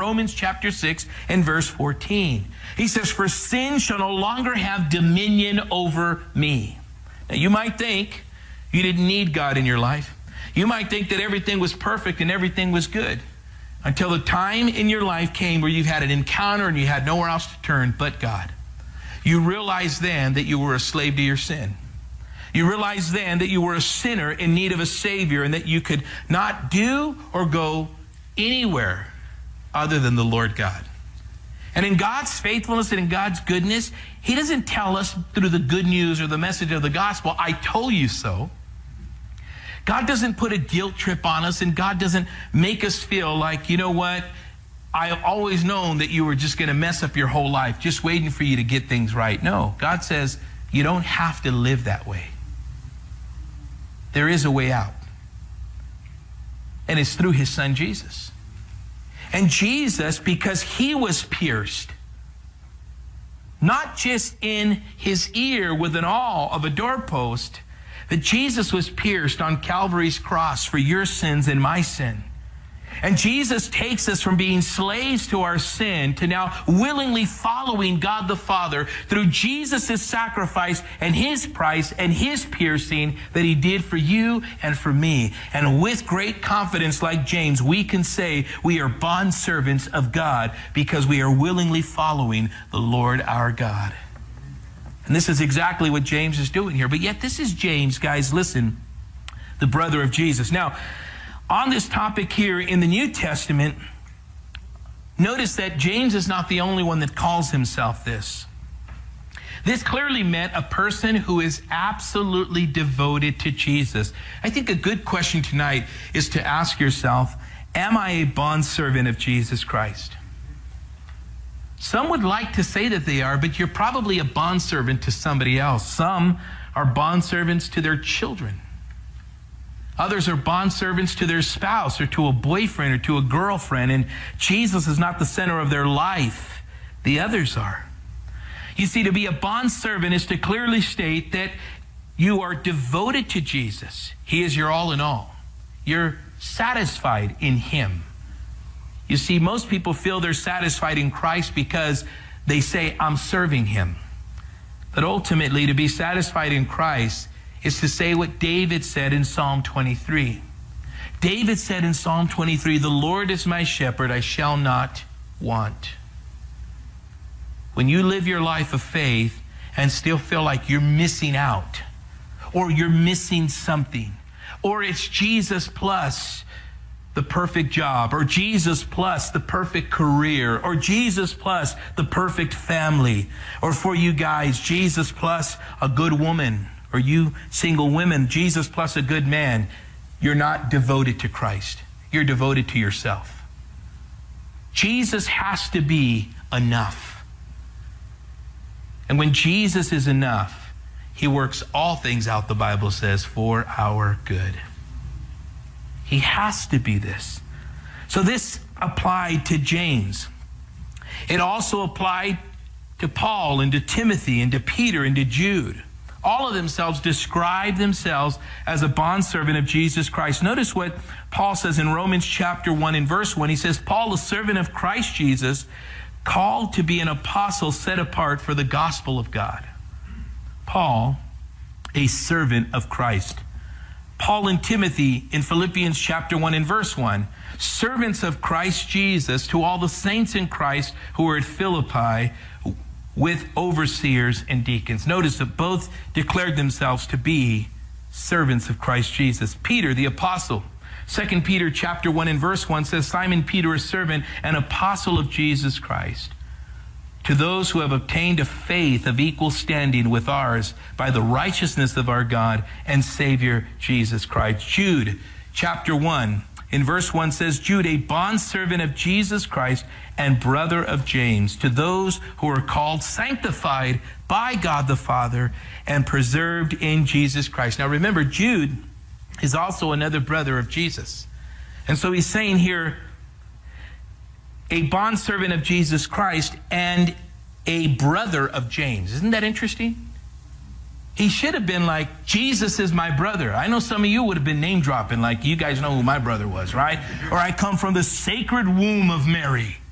Romans chapter 6 and verse 14. He says, for sin shall no longer have dominion over me. Now you might think you didn't need God in your life. You might think that everything was perfect and everything was good until the time in your life came where you've had an encounter and you had nowhere else to turn but God. You realized then that you were a slave to your sin. You realized then that you were a sinner in need of a Savior and that you could not do or go anywhere other than the Lord God. And in God's faithfulness and in God's goodness, He doesn't tell us through the good news or the message of the gospel, I told you so. God doesn't put a guilt trip on us, and God doesn't make us feel like, you know what, I've always known that you were just going to mess up your whole life, just waiting for you to get things right. No, God says you don't have to live that way. There is a way out. And it's through His Son, Jesus. And Jesus, because He was pierced, not just in His ear with an awl of a doorpost, that Jesus was pierced on Calvary's cross for your sins and my sin. And Jesus takes us from being slaves to our sin to now willingly following God the Father through Jesus' sacrifice and His price and His piercing that He did for you and for me. And with great confidence, like James, we can say we are bondservants of God because we are willingly following the Lord our God. And this is exactly what James is doing here. But yet this is James, guys, listen, the brother of Jesus. Now, on this topic here in the New Testament, notice that James is not the only one that calls himself this. This clearly meant a person who is absolutely devoted to Jesus. I think a good question tonight is to ask yourself, am I a bondservant of Jesus Christ? Some would like to say that they are, but you're probably a bondservant to somebody else. Some are bondservants to their children. Others are bondservants to their spouse or to a boyfriend or to a girlfriend, and Jesus is not the center of their life. The others are. You see, to be a bondservant is to clearly state that you are devoted to Jesus. He is your all in all. You're satisfied in Him. You see, most people feel they're satisfied in Christ because they say, I'm serving Him. But ultimately, to be satisfied in Christ is to say what David said in Psalm 23. David said in Psalm 23, the Lord is my shepherd, I shall not want. When you live your life of faith and still feel like you're missing out, or you're missing something, or it's Jesus plus the perfect job, or Jesus plus the perfect career, or Jesus plus the perfect family, or for you guys, Jesus plus a good woman, or you single women, Jesus plus a good man, you're not devoted to Christ. You're devoted to yourself. Jesus has to be enough. And when Jesus is enough, He works all things out, the Bible says, for our good. He has to be this. So this applied to James. It also applied to Paul and to Timothy and to Peter and to Jude. All of themselves describe themselves as a bondservant of Jesus Christ. Notice what Paul says in Romans chapter 1 and verse 1. He says, Paul, a servant of Christ Jesus, called to be an apostle set apart for the gospel of God. Paul, a servant of Christ. Paul and Timothy in Philippians chapter 1 and verse 1, servants of Christ Jesus to all the saints in Christ who are at Philippi with overseers and deacons. Notice that both declared themselves to be servants of Christ Jesus. Peter, the apostle, 2 Peter chapter 1 and verse 1 says, Simon Peter, a servant, an apostle of Jesus Christ, to those who have obtained a faith of equal standing with ours by the righteousness of our God and Savior Jesus Christ. Jude chapter 1 in verse 1 says, Jude, a bondservant of Jesus Christ and brother of James, to those who are called, sanctified by God the Father, and preserved in Jesus Christ. Now remember, Jude is also another brother of Jesus. And so he's saying here, a bondservant of Jesus Christ and a brother of James. Isn't that interesting? He should have been like, Jesus is my brother. I know some of you would have been name dropping, like, you guys know who my brother was, right? Or I come from the sacred womb of Mary.